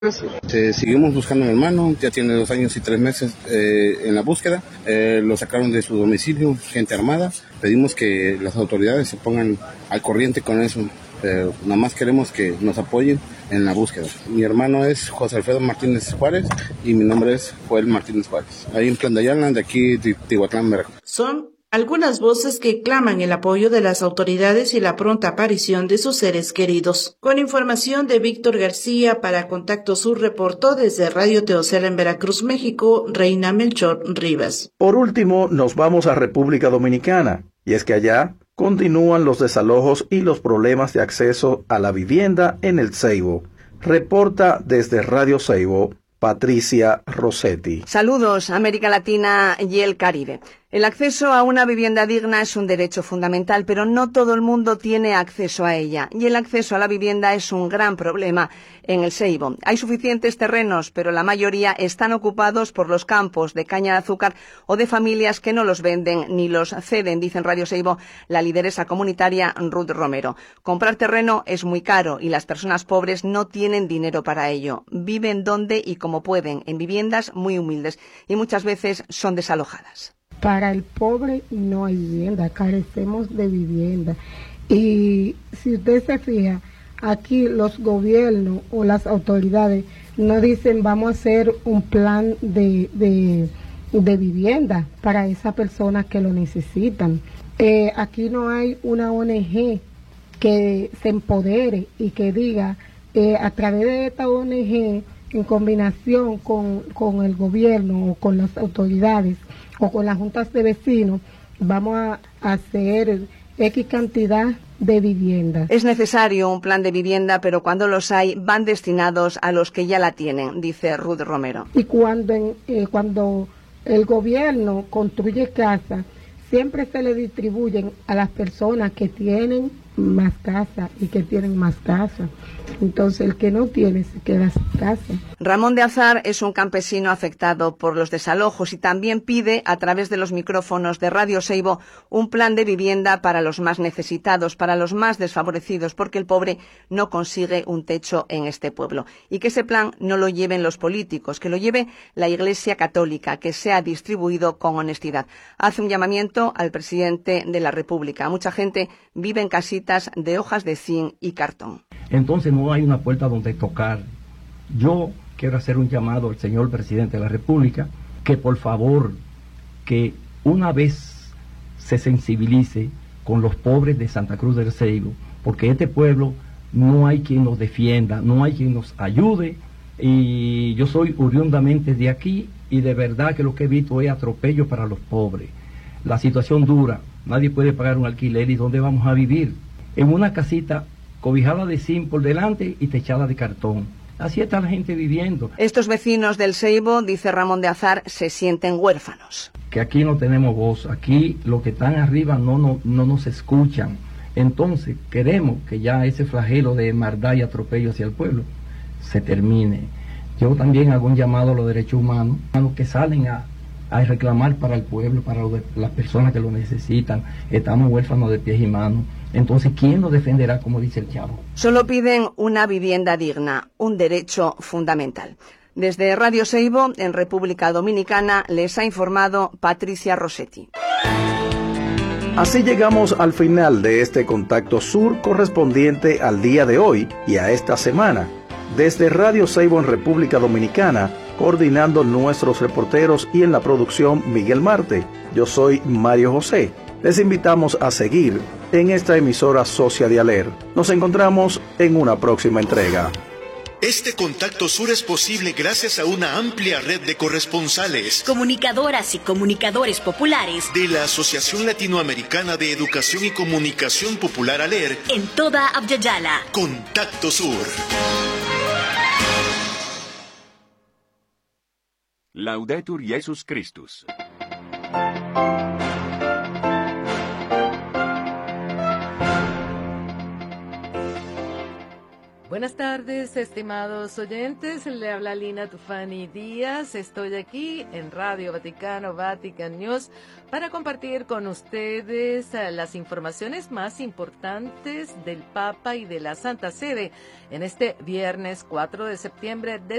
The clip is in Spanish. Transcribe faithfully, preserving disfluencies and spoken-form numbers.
Eh, seguimos buscando a mi hermano, ya tiene dos años y tres meses eh, en la búsqueda. Eh, lo sacaron de su domicilio, gente armada. Pedimos que las autoridades se pongan al corriente con eso. Eh, nada más queremos que nos apoyen en la búsqueda. Mi hermano es José Alfredo Martínez Juárez y mi nombre es Joel Martínez Juárez. Ahí en Tlandayalán, de aquí de Tihuatlán, Veracruz. Son algunas voces que claman el apoyo de las autoridades y la pronta aparición de sus seres queridos. Con información de Víctor García para Contacto Sur, reportó desde Radio Teocela en Veracruz, México, Reina Melchor Rivas. Por último, nos vamos a República Dominicana, y es que allá continúan los desalojos y los problemas de acceso a la vivienda en el Ceibo. Reporta desde Radio Ceibo, Patricia Rossetti. Saludos, América Latina y el Caribe. El acceso a una vivienda digna es un derecho fundamental, pero no todo el mundo tiene acceso a ella. Y el acceso a la vivienda es un gran problema en el Ceibo. Hay suficientes terrenos, pero la mayoría están ocupados por los campos de caña de azúcar o de familias que no los venden ni los ceden, dice en Radio Ceibo la lideresa comunitaria Ruth Romero. Comprar terreno es muy caro y las personas pobres no tienen dinero para ello. Viven donde y como pueden, en viviendas muy humildes, y muchas veces son desalojadas. Para el pobre no hay vivienda, carecemos de vivienda. Y si usted se fija, aquí los gobiernos o las autoridades no dicen vamos a hacer un plan de, de, de vivienda para esas personas que lo necesitan. Eh, aquí no hay una O N G que se empodere y que diga eh, a través de esta O N G, en combinación con, con el gobierno o con las autoridades o con las juntas de vecinos, vamos a hacer X cantidad de viviendas. Es necesario un plan de vivienda, pero cuando los hay, van destinados a los que ya la tienen, dice Ruth Romero. Y cuando, en, eh, cuando el gobierno construye casas, siempre se le distribuyen a las personas que tienen más casa y que tienen más casa. Entonces el que no tiene se queda sin casa. Ramón de Azar es un campesino afectado por los desalojos y también pide a través de los micrófonos de Radio Ceibo un plan de vivienda para los más necesitados, para los más desfavorecidos, porque el pobre no consigue un techo en este pueblo. Y que ese plan no lo lleven los políticos, que lo lleve la Iglesia Católica, que sea distribuido con honestidad. Hace un llamamiento al presidente de la República. Mucha gente vive en casitas de hojas de zinc y cartón. Entonces no hay una puerta donde tocar. Yo quiero hacer un llamado al señor presidente de la República que por favor, que una vez se sensibilice con los pobres de Santa Cruz del Ceibo, porque este pueblo no hay quien nos defienda, no hay quien nos ayude, y yo soy oriundamente de aquí y de verdad que lo que he visto es atropello para los pobres. La situación dura, nadie puede pagar un alquiler y ¿dónde vamos a vivir? En una casita cobijada de zinc por delante y techada de cartón. Así está la gente viviendo. Estos vecinos del Ceibo, dice Ramón de Azar, se sienten huérfanos. Que aquí no tenemos voz, aquí los que están arriba no, no, no nos escuchan. Entonces queremos que ya ese flagelo de maldad y atropello hacia el pueblo se termine. Yo también hago un llamado a los derechos humanos, a los que salen a, a reclamar para el pueblo, para los de, las personas que lo necesitan. Estamos huérfanos de pies y manos. Entonces, ¿quién nos defenderá, como dice el chavo? Solo piden una vivienda digna, un derecho fundamental. Desde Radio Ceibo, en República Dominicana, les ha informado Patricia Rossetti. Así llegamos al final de este Contacto Sur correspondiente al día de hoy y a esta semana. Desde Radio Ceibo en República Dominicana, coordinando nuestros reporteros y en la producción Miguel Marte. Yo soy Mario José. Les invitamos a seguir en esta emisora Socia de Aler. Nos encontramos en una próxima entrega. Este Contacto Sur es posible gracias a una amplia red de corresponsales, comunicadoras y comunicadores populares de la Asociación Latinoamericana de Educación y Comunicación Popular ALER en toda Abya-Yala. Contacto Sur. Laudetur Jesus Christus. Buenas tardes, estimados oyentes. Le habla Lina Tufani Díaz. Estoy aquí en Radio Vaticano, Vatican News, para compartir con ustedes las informaciones más importantes del Papa y de la Santa Sede en este viernes cuatro de septiembre de